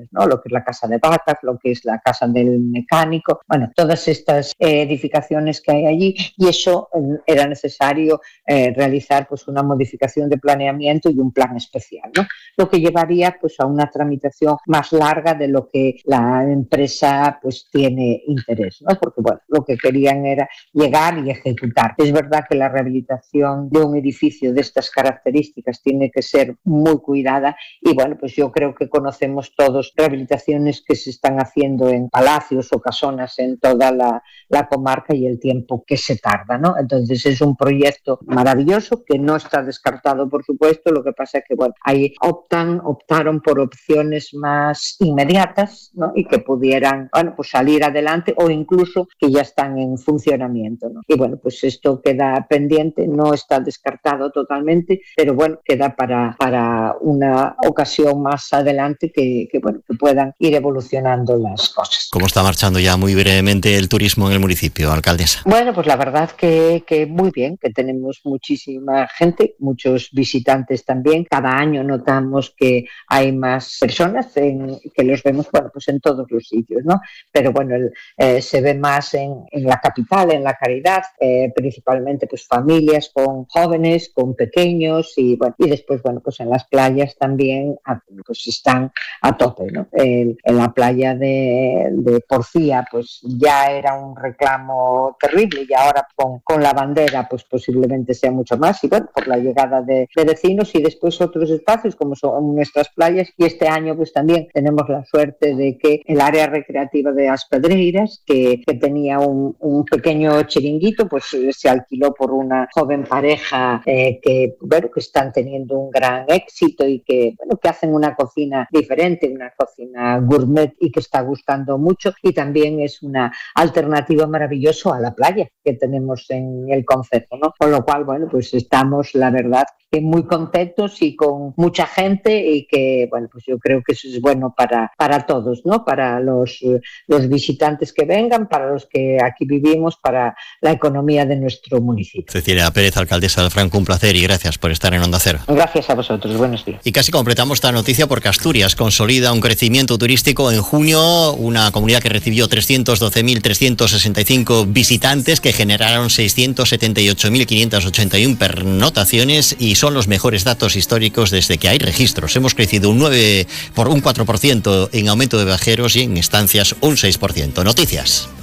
edificaciones, ¿no? Lo que es la Casa de Vacas, lo que es la Casa del Mecánico, bueno, todas estas edificaciones que hay allí, y eso era necesario realizar pues una modificación de planeamiento y un plan especial, ¿no? Lo que llevaría pues a una tramitación más larga de lo que la empresa pues tiene interés, ¿no? Porque bueno, lo que querían era llegar y ejecutar. Es verdad que la rehabilitación de un edificio de estas características tiene que ser muy cuidada y bueno, pues yo creo que conocemos todos rehabilitaciones que se están haciendo en palacios o casonas en toda la comarca y el tiempo que se tarda, ¿no? Entonces es un proyecto maravilloso que no está descartado, por supuesto, lo que pasa es que bueno, ahí optaron por opciones más inmediatas, ¿no? Y que pudieran, bueno, pues salir adelante o incluso que ya están en funcionamiento, ¿no? Y bueno, pues esto queda pendiente, no está descartado totalmente, pero bueno, queda para una ocasión más adelante que bueno, que puedan ir evolucionando las cosas. ¿Cómo está marchando ya muy brevemente el turismo en el municipio, alcaldesa? Bueno, pues la verdad que muy bien, que tenemos muchísima gente, muchos visitantes también. Cada año notamos que hay más personas que los vemos, bueno, pues en todos los sitios, ¿no? Pero bueno, se ve más en la capital, en La Caridad, principalmente pues familias con jóvenes, con pequeños y bueno, y después, bueno, pues en las playas también pues están a tope, ¿no? En la playa de Porcía pues ya era un reclamo terrible y ahora con la bandera pues posiblemente sea mucho más y bueno, por la llegada de vecinos y después otros espacios como son nuestras playas y este año pues también tenemos la suerte de que el área recreativa de As Pedreiras que tenía un pequeño chiringuito pues se alquiló por una joven pareja que bueno, que están teniendo un gran éxito y que bueno, que hacen una cocina diferente, una cocina gourmet y que está gustando mucho y también es una alternativa maravillosa a la playa que tenemos en el concejo, ¿no? Con lo cual, bueno, pues estamos, la verdad, que muy contentos y con mucha gente y que, bueno, pues yo creo que eso es bueno para todos, ¿no? Para los visitantes que vengan, para los que aquí vivimos, para la economía de nuestro municipio. Cecilia Pérez, alcaldesa de Franco, un placer y gracias por estar en Onda Cero. Gracias a vosotros, buenos días. Y casi completamos esta noticia porque Asturias consolida un crecimiento turístico en junio, una comunidad que recibió 312.365 visitantes que generaron 678.581 pernotaciones y son los mejores datos históricos desde que hay registros. Hemos crecido un 4% en aumento de viajeros y en estancias un 6%. Noticias.